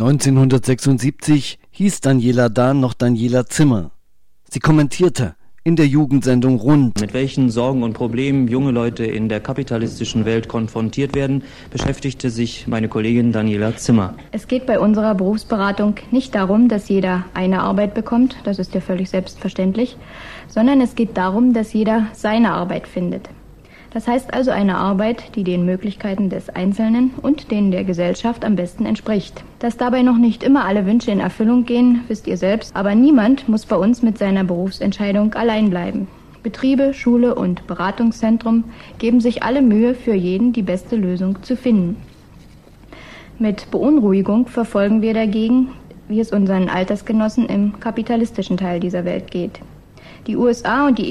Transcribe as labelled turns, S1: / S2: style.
S1: 1976 hieß Daniela Dahn noch Daniela Zimmer. Sie kommentierte in der Jugendsendung Rund.
S2: Mit welchen Sorgen und Problemen junge Leute in der kapitalistischen Welt konfrontiert werden, beschäftigte sich meine Kollegin Daniela Zimmer.
S3: Es geht bei unserer Berufsberatung nicht darum, dass jeder eine Arbeit bekommt, das ist ja völlig selbstverständlich, sondern es geht darum, dass jeder seine Arbeit findet. Das heißt also eine Arbeit, die den Möglichkeiten des Einzelnen und denen der Gesellschaft am besten entspricht. Dass dabei noch nicht immer alle Wünsche in Erfüllung gehen, wisst ihr selbst, aber niemand muss bei uns mit seiner Berufsentscheidung allein bleiben. Betriebe, Schule und Beratungszentrum geben sich alle Mühe, für jeden die beste Lösung zu finden. Mit Beunruhigung verfolgen wir dagegen, wie es unseren Altersgenossen im kapitalistischen Teil dieser Welt geht. Die USA und die